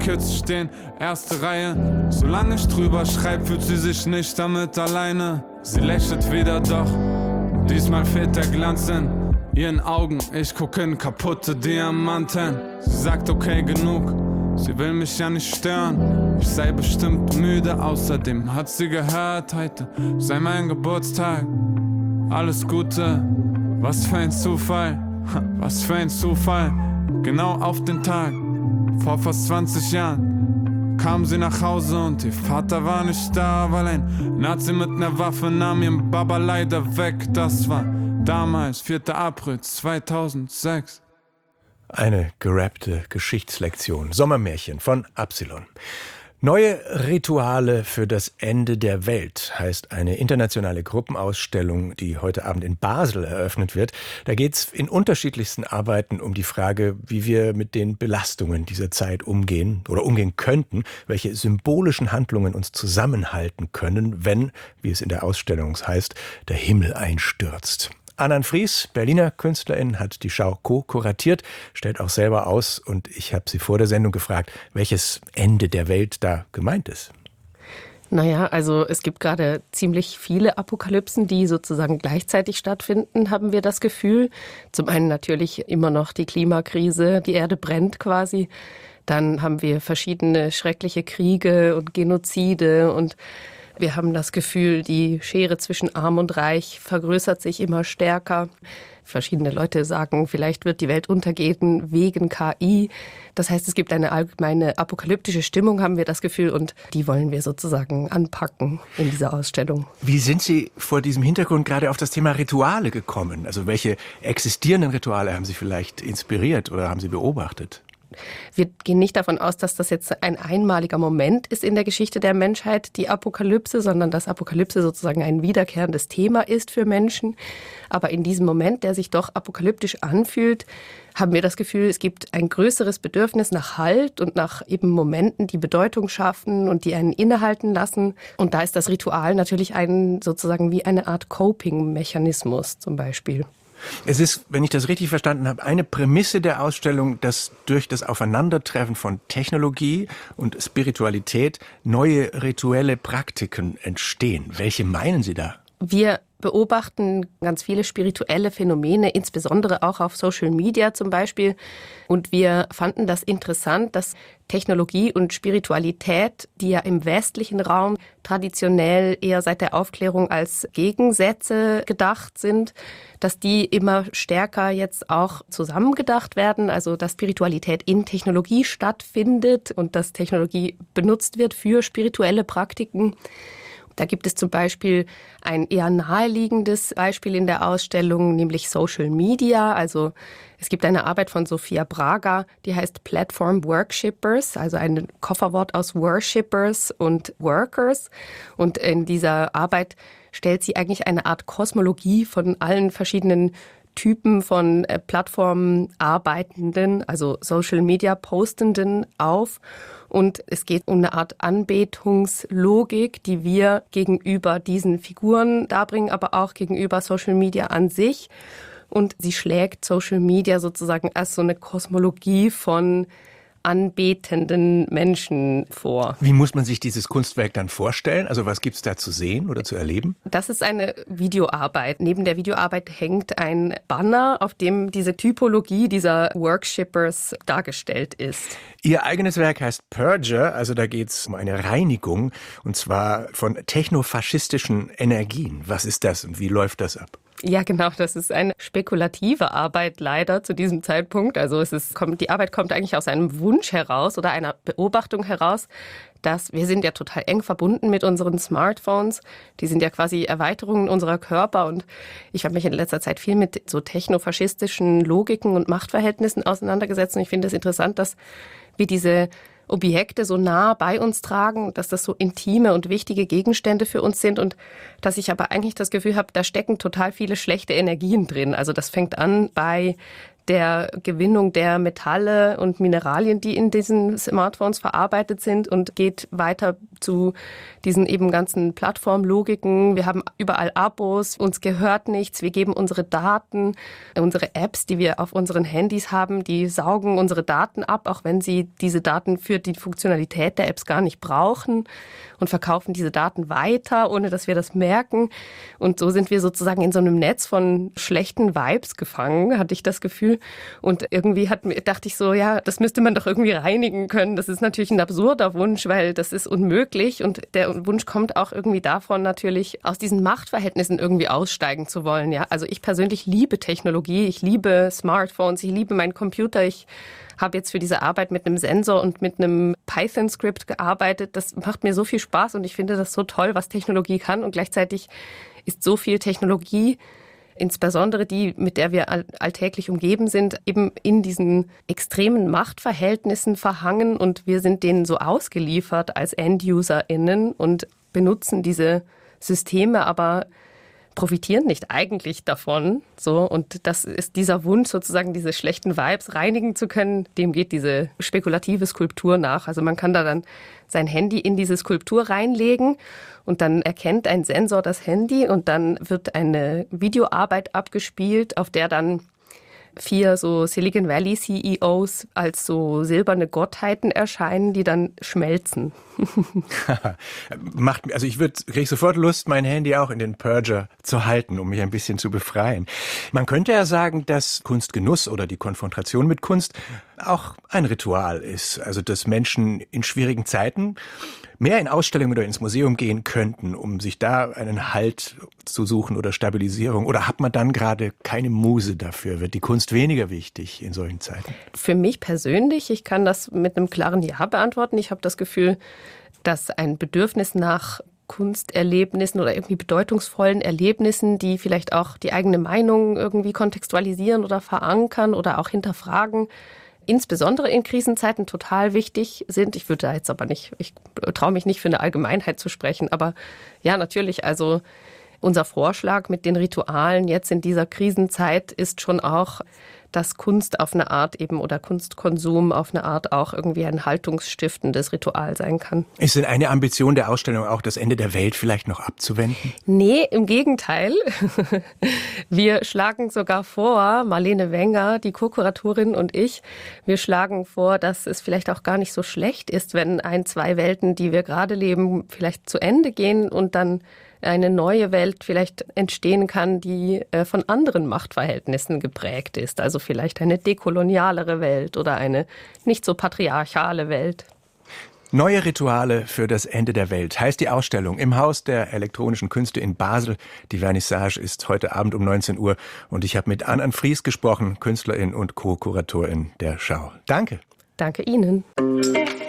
Kids stehen, erste Reihe. Solange ich drüber schreib, fühlt sie sich nicht damit alleine. Sie lächelt wieder, doch diesmal fehlt der Glanz in ihren Augen. Ich guck in kaputte Diamanten. Sie sagt okay, genug, sie will mich ja nicht stören. Ich sei bestimmt müde, außerdem hat sie gehört, heute sei mein Geburtstag. Alles Gute, was für ein Zufall, was für ein Zufall. Genau auf den Tag, vor fast 20 Jahren, kam sie nach Hause und ihr Vater war nicht da, weil ein Nazi mit ner Waffe nahm ihren Baba leider weg. Das war damals, 4. April 2006. Eine gerappte Geschichtslektion. Sommermärchen von Absilon. Neue Rituale für das Ende der Welt heißt eine internationale Gruppenausstellung, die heute Abend in Basel eröffnet wird. Da geht es in unterschiedlichsten Arbeiten um die Frage, wie wir mit den Belastungen dieser Zeit umgehen oder umgehen könnten, welche symbolischen Handlungen uns zusammenhalten können, wenn, wie es in der Ausstellung heißt, der Himmel einstürzt. Annan Fries, Berliner Künstlerin, hat die Schau co-kuratiert, stellt auch selber aus und ich habe sie vor der Sendung gefragt, welches Ende der Welt da gemeint ist. Naja, also es gibt gerade ziemlich viele Apokalypsen, die sozusagen gleichzeitig stattfinden, haben wir das Gefühl. Zum einen natürlich immer noch die Klimakrise, die Erde brennt quasi. Dann haben wir verschiedene schreckliche Kriege und Genozide und wir haben das Gefühl, die Schere zwischen Arm und Reich vergrößert sich immer stärker. Verschiedene Leute sagen, vielleicht wird die Welt untergehen wegen KI. Das heißt, es gibt eine allgemeine apokalyptische Stimmung, haben wir das Gefühl, und die wollen wir sozusagen anpacken in dieser Ausstellung. Wie sind Sie vor diesem Hintergrund gerade auf das Thema Rituale gekommen? Also welche existierenden Rituale haben Sie vielleicht inspiriert oder haben Sie beobachtet? Wir gehen nicht davon aus, dass das jetzt ein einmaliger Moment ist in der Geschichte der Menschheit, die Apokalypse, sondern dass Apokalypse sozusagen ein wiederkehrendes Thema ist für Menschen. Aber in diesem Moment, der sich doch apokalyptisch anfühlt, haben wir das Gefühl, es gibt ein größeres Bedürfnis nach Halt und nach eben Momenten, die Bedeutung schaffen und die einen innehalten lassen. Und da ist das Ritual natürlich sozusagen wie eine Art Coping-Mechanismus zum Beispiel. Es ist, wenn ich das richtig verstanden habe, eine Prämisse der Ausstellung, dass durch das Aufeinandertreffen von Technologie und Spiritualität neue rituelle Praktiken entstehen. Welche meinen Sie da? Wir beobachten ganz viele spirituelle Phänomene, insbesondere auch auf Social Media zum Beispiel. Und wir fanden das interessant, dass Technologie und Spiritualität, die ja im westlichen Raum traditionell eher seit der Aufklärung als Gegensätze gedacht sind, dass die immer stärker jetzt auch zusammengedacht werden. Also dass Spiritualität in Technologie stattfindet und dass Technologie benutzt wird für spirituelle Praktiken. Da gibt es zum Beispiel ein eher naheliegendes Beispiel in der Ausstellung, nämlich Social Media. Also es gibt eine Arbeit von Sophia Braga, die heißt Platform Worshippers, also ein Kofferwort aus Worshippers und Workers. Und in dieser Arbeit stellt sie eigentlich eine Art Kosmologie von allen verschiedenen Typen von Plattformarbeitenden, also Social Media Postenden auf. Und es geht um eine Art Anbetungslogik, die wir gegenüber diesen Figuren darbringen, aber auch gegenüber Social Media an sich. Und sie schlägt Social Media sozusagen als so eine Kosmologie von anbetenden Menschen vor. Wie muss man sich dieses Kunstwerk dann vorstellen? Also was gibt's da zu sehen oder zu erleben? Das ist eine Videoarbeit. Neben der Videoarbeit hängt ein Banner, auf dem diese Typologie dieser Worshippers dargestellt ist. Ihr eigenes Werk heißt Purger, also da geht's um eine Reinigung, und zwar von technofaschistischen Energien. Was ist das und wie läuft das ab? Ja, genau. Das ist eine spekulative Arbeit leider zu diesem Zeitpunkt. Also die Arbeit kommt eigentlich aus einem Wunsch heraus oder einer Beobachtung heraus, dass wir sind ja total eng verbunden mit unseren Smartphones. Die sind ja quasi Erweiterungen unserer Körper. Und ich habe mich in letzter Zeit viel mit so technofaschistischen Logiken und Machtverhältnissen auseinandergesetzt. Und ich finde es interessant, dass wir diese Objekte so nah bei uns tragen, dass das so intime und wichtige Gegenstände für uns sind und dass ich aber eigentlich das Gefühl habe, da stecken total viele schlechte Energien drin. Also das fängt an bei der Gewinnung der Metalle und Mineralien, die in diesen Smartphones verarbeitet sind, und geht weiter zu diesen eben ganzen Plattformlogiken. Wir haben überall Abos, uns gehört nichts, wir geben unsere Daten, unsere Apps, die wir auf unseren Handys haben, die saugen unsere Daten ab, auch wenn sie diese Daten für die Funktionalität der Apps gar nicht brauchen, und verkaufen diese Daten weiter, ohne dass wir das merken. Und so sind wir sozusagen in so einem Netz von schlechten Vibes gefangen, hatte ich das Gefühl. Und irgendwie dachte ich so, ja, das müsste man doch irgendwie reinigen können. Das ist natürlich ein absurder Wunsch, weil das ist unmöglich. Und der Wunsch kommt auch irgendwie davon, natürlich aus diesen Machtverhältnissen irgendwie aussteigen zu wollen. Ja, also ich persönlich liebe Technologie, ich liebe Smartphones, ich liebe meinen Computer. Ich habe jetzt für diese Arbeit mit einem Sensor und mit einem Python-Skript gearbeitet. Das macht mir so viel Spaß und ich finde das so toll, was Technologie kann. Und gleichzeitig ist so viel Technologie, insbesondere die, mit der wir alltäglich umgeben sind, eben in diesen extremen Machtverhältnissen verhangen. Und wir sind denen so ausgeliefert als EnduserInnen und benutzen diese Systeme, aber profitieren nicht eigentlich davon. So, und das ist dieser Wunsch, sozusagen diese schlechten Vibes reinigen zu können, dem geht diese spekulative Skulptur nach. Also man kann da dann sein Handy in diese Skulptur reinlegen und dann erkennt ein Sensor das Handy und dann wird eine Videoarbeit abgespielt, auf der dann 4 so Silicon Valley CEOs als so silberne Gottheiten erscheinen, die dann schmelzen. Also kriege ich sofort Lust, mein Handy auch in den Purger zu halten, um mich ein bisschen zu befreien. Man könnte ja sagen, dass Kunstgenuss oder die Konfrontation mit Kunst auch ein Ritual ist. Also dass Menschen in schwierigen Zeiten mehr in Ausstellungen oder ins Museum gehen könnten, um sich da einen Halt zu suchen oder Stabilisierung? Oder hat man dann gerade keine Muse dafür? Wird die Kunst weniger wichtig in solchen Zeiten? Für mich persönlich, ich kann das mit einem klaren Ja beantworten. Ich habe das Gefühl, dass ein Bedürfnis nach Kunsterlebnissen oder irgendwie bedeutungsvollen Erlebnissen, die vielleicht auch die eigene Meinung irgendwie kontextualisieren oder verankern oder auch hinterfragen, insbesondere in Krisenzeiten total wichtig sind. Ich würde da jetzt aber nicht, ich traue mich nicht für eine Allgemeinheit zu sprechen, aber ja, natürlich, also unser Vorschlag mit den Ritualen jetzt in dieser Krisenzeit ist schon auch, dass Kunst auf eine Art eben oder Kunstkonsum auf eine Art auch irgendwie ein haltungsstiftendes Ritual sein kann. Ist denn eine Ambition der Ausstellung auch, das Ende der Welt vielleicht noch abzuwenden? Nee, im Gegenteil. Wir schlagen sogar vor, Marlene Wenger, die Co-Kuratorin und ich, wir schlagen vor, dass es vielleicht auch gar nicht so schlecht ist, wenn 1, 2 Welten, die wir gerade leben, vielleicht zu Ende gehen und dann eine neue Welt vielleicht entstehen kann, die von anderen Machtverhältnissen geprägt ist. Also vielleicht eine dekolonialere Welt oder eine nicht so patriarchale Welt. Neue Rituale für das Ende der Welt heißt die Ausstellung im Haus der elektronischen Künste in Basel. Die Vernissage ist heute Abend um 19 Uhr und ich habe mit Ann Fries gesprochen, Künstlerin und Co-Kuratorin der Schau. Danke. Danke Ihnen.